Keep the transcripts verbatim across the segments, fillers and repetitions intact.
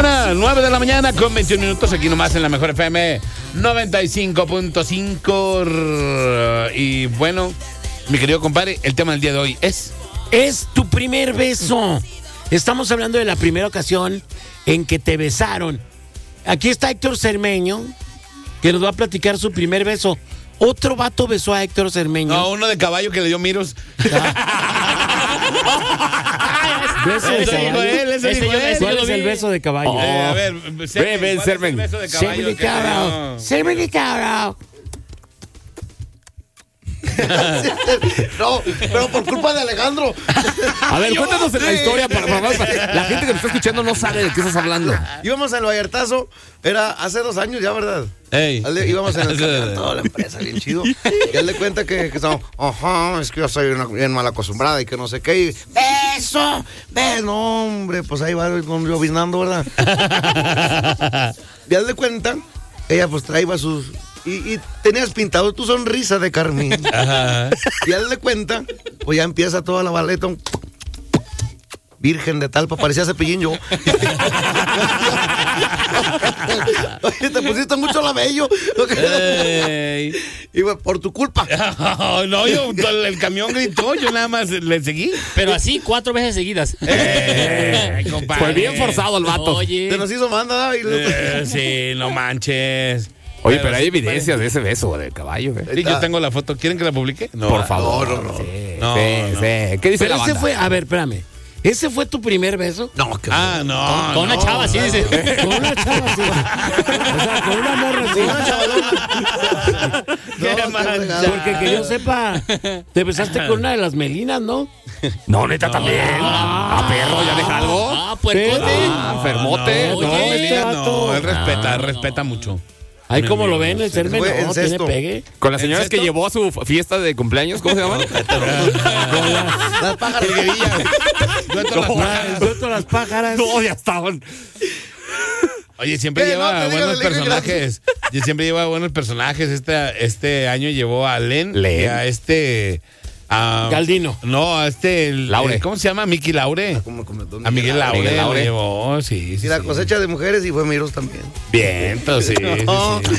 mañana, nueve de la mañana con veintiún minutos aquí nomás en la Mejor F M noventa y cinco punto cinco. Y bueno, mi querido compadre, el tema del día de hoy es... Es tu primer beso. Estamos hablando de la primera ocasión en que te besaron. Aquí está Héctor Cermeño, que nos va a platicar su primer beso. Otro vato besó a Héctor Cermeño. No, uno de caballo que le dio miros. Beso de Eso dijo caballo. él, eso Ese dijo yo- él. ese ¿Cuál yo es lo el vi. beso de caballo? Eh, a ver, Ven, Sermen, ven, ¿cuál es Sermen. el beso de caballo Cermeño, que te cabrón. dio? Cermeño, cabrón. No, pero por culpa de Alejandro. A ver, cuéntanos la historia. Para, para- para- la gente que nos está escuchando no sabe de qué estás hablando. Íbamos al Vallartazo, era hace dos años ya, ¿verdad? Ey. Dale, íbamos en el camión, toda la empresa, bien chido. Y él le cuenta que, que estamos, ajá, es que yo soy una, bien mal acostumbrada y que no sé qué. Y, beso, beso, no, hombre, pues ahí va llovinando, ¿verdad? Y él le cuenta, ella pues traía sus... Y, y tenías pintado tu sonrisa de carmín. Ajá. Y él le cuenta, pues ya empieza toda la baleta. un Virgen de Talpa, parecía Cepillín yo. Oye, te pusiste mucho labello. Ey. Y bueno, por tu culpa. No, yo, el camión gritó, yo nada más le seguí. Pero así cuatro veces seguidas. Eh, compadre. Fue bien forzado el vato. Oye. Se nos hizo manda. Y lo- Eh, sí, no manches. Oye, pero hay sí, evidencias de ese beso del caballo, ¿eh? Sí, yo tengo la foto. ¿Quieren que la publique? No. Por favor. no, no, no. Sí, No, sí, no. sí. ¿Qué dice Pero la ese banda? fue, a ver, espérame. ¿Ese fue tu primer beso? No, que Ah, no. Con una no. chava, sí, dice. Con una chava así. O sea, con una morra así. una chavalona. Qué No, mancha. qué regalo. Porque que yo sepa, te besaste con una de las Melinas, ¿no? No, neta, también. Ah, perro, ya deja algo. Ah, puercote. Ah, enfermote. No, No, no, este Melina, vato. no, él respeta, Ah, no. respeta mucho. Ahí como lo ven, el Cermen Fue en no tiene sexto. pegue. Con las señoras ¿En que sexto? llevó a su fiesta de cumpleaños, ¿cómo se llama? Las pájaras. Yo a todas las pájaras. El dueto de las pájaras. No, ya estaban. Oye, siempre ¿Qué? lleva No, te digo, buenos le digo personajes. Y siempre lleva buenos personajes. Este, este año llevó a Len, Len. y a este... A, Galdino. No, a este... el- Laure. eh, ¿Cómo se llama? Miki Laure. Como- como- A Miguel Laure. Miguel Laure. lo llevó, sí, sí, Y la sí. cosecha de mujeres y fue Miros también. Bien, entonces sí, No. sí,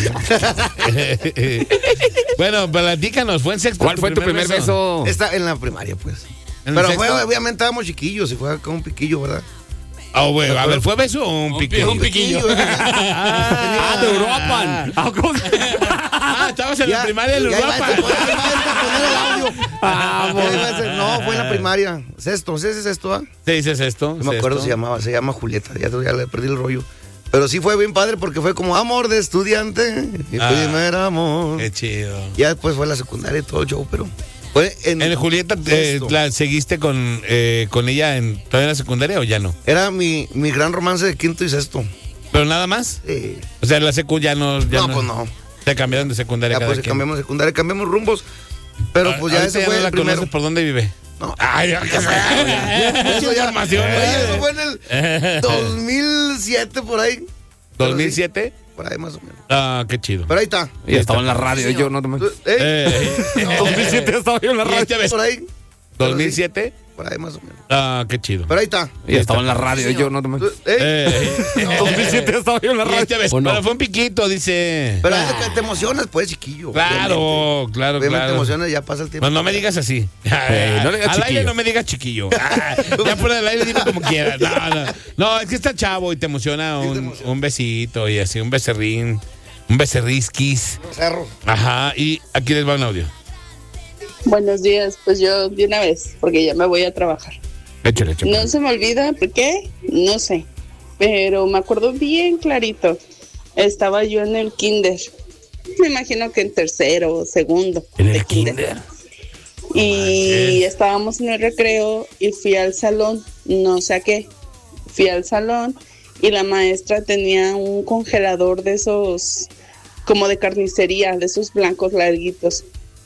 sí. Bueno, platícanos, ¿fue en sexto? ¿Cuál fue tu primer beso? Está en la primaria, pues. ¿En Pero sexto? fue, obviamente estábamos chiquillos y fue con un piquillo, ¿verdad? Oh, güey, a ver, ¿fue beso o un Un piquillo? pi- un piquillo. Ah, de Uruapan. Ah, ¿cómo se- Ah, estabas en la primaria de ya iba a Uruapan. este- ya iba a este a poner el audio. Ah, Ya iba a este- no, fue en la primaria. Sexto, ¿sí es sexto? ¿Ah? ¿Te dices esto? No me acuerdo ¿Esto? si llamaba, se llama Julieta, ya, ya le perdí el rollo. Pero sí fue bien padre porque fue como amor de estudiante, mi Ah. primer amor. Qué chido. Ya después fue la secundaria y todo el show, pero fue en... En Julieta, eh, sexto. ¿la seguiste con, eh, con ella en, todavía en la secundaria o ya no? Era mi, mi gran romance de quinto y sexto. ¿Pero nada más? Sí. O sea, en la secu ya no... Ya No, pues no. Te cambiaron de secundaria Ya cada pues quien. cambiamos de secundaria, cambiamos rumbos. Pero pues ya Ahorita ese fue no la el primero. conoces por dónde vive. No. Ay, ya, qué feo. Eso ya, información. oye, eso fue en el dos mil siete por ahí. ¿dos mil siete? Por ahí más o menos. Ah, qué chido. Pero ahí está. Ya estaba en la radio, yo no tomé. ¿Eh? Eh, dos mil siete estaba yo en la ¿Y radio. este beso? Por ahí. ¿dos mil siete? Por ahí más o menos. Ah, qué chido. Pero ahí está. Ya estaba en la radio, yo no tomé. ¿Eh? Eh, dos mil siete estaba yo en la y radio. este beso. ¿O no? Pero fue un piquito, dice. Pero es que te emocionas, pues, chiquillo. Claro, claro, Obviamente claro. te emocionas, ya pasa el tiempo. No, no me digas así. Eh, no le digas Al aire chiquillo. no me digas chiquillo. Ah, ya por el aire dime como quieras. No, no. No, es que está chavo y te emociona un, un besito y así, un becerrín, un becerrisquis. Cerro. Ajá, y aquí les va un audio. Buenos días, pues yo de una vez, porque ya me voy a trabajar. Échale, échale. No se me olvida, ¿por qué? No sé, pero me acuerdo bien clarito. Estaba yo en el kinder, me imagino que en tercero o segundo. ¿En de el kinder? Y estábamos en el recreo y fui al salón, no sé a qué, fui al salón y la maestra tenía un congelador de esos, como de carnicería, de esos blancos larguitos.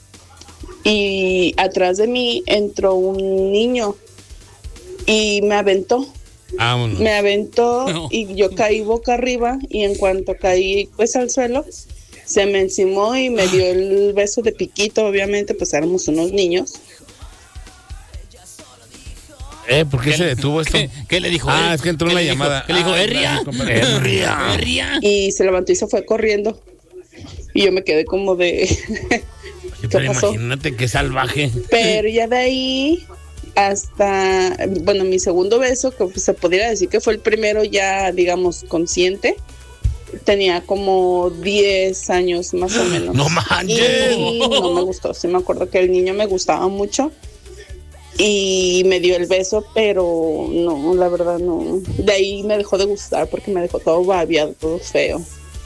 Y atrás de mí entró un niño y me aventó, Vámonos. me aventó No. y yo caí boca arriba y en cuanto caí pues al suelo, se me encimó y me dio el beso de piquito, obviamente pues éramos unos niños. Eh, ¿por qué se detuvo esto? ¿Qué, qué le dijo? Ah, él? es que entró ¿Qué una le dijo? llamada. ¿Qué le dijo? Ah, ¿Erria? gracias, compadre. ¿Erria? ¿Erria? Y se levantó y se fue corriendo. Y yo me quedé como de... Sí, ¿Qué pero pasó? imagínate qué salvaje. Pero ya de ahí hasta, bueno, mi segundo beso, que se podría decir que fue el primero ya, digamos, consciente, tenía como diez años más o menos. ¡No manches! Y no me gustó, sí me acuerdo que el niño me gustaba mucho y me dio el beso, pero no, la verdad no. De ahí me dejó de gustar porque me dejó todo babiado, todo feo.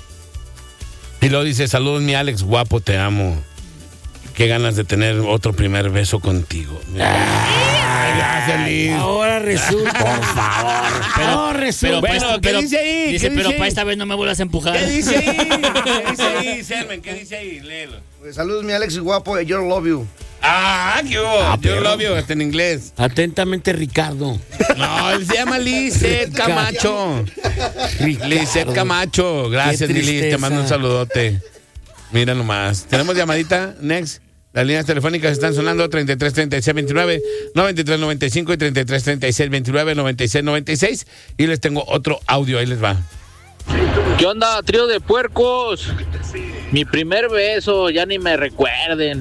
Y luego dice, saludos mi Alex, guapo, te amo. Qué ganas de tener otro primer beso contigo. Ah, gracias, Liz. Ahora resulta. Por favor. Pero, Ahora resulta. pero, Bueno, pues, ¿qué pero- dice ahí? Dice, ¿Qué pero dice para ahí? esta vez no me vuelvas a empujar. ¿Qué dice ahí? ¿Qué dice ahí, Sermen? ¿Qué dice ahí? Léelo. Pues, saludos, mi Alex guapo, yo love you. Ah, ¿qué hubo? Yo lo veo hasta en inglés. Atentamente, Ricardo. No, él se llama Lizeth Camacho. Lizeth Camacho. Gracias, Qué mi Liz. Te tristeza. mando un saludote. Mira nomás. ¿Tenemos llamadita? Next. Las líneas telefónicas están sonando treinta y tres treinta y seis veintinueve, noventa y tres noventa y cinco y treinta y tres treinta y seis veintinueve, noventa y seis noventa y seis. Y les tengo otro audio. Ahí les va. ¿Qué onda, trío de puercos? Mi primer beso, ya ni me recuerden.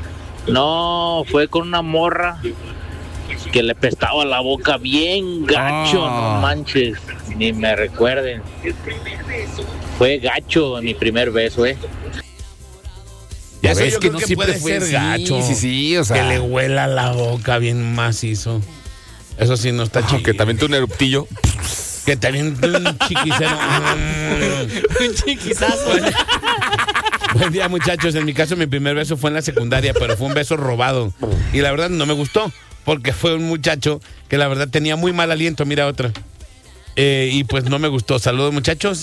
No, fue con una morra que le pestaba la boca bien gacho, Ah. no manches, ni me recuerden. Fue gacho mi primer beso, ¿eh? Ya Eso ves yo que creo no que siempre puede fue ser gacho. Sí, sí, sí, o sea. Que le huela la boca bien macizo. Eso sí no está chido. Que también tú un eruptillo. Que también un chiquicero. Un chiquizazo. Buen día, muchachos. En mi caso, mi primer beso fue en la secundaria, pero fue un beso robado. Y la verdad no me gustó, porque fue un muchacho que la verdad tenía muy mal aliento. Mira otra. Eh, y pues no me gustó. Saludos, muchachos.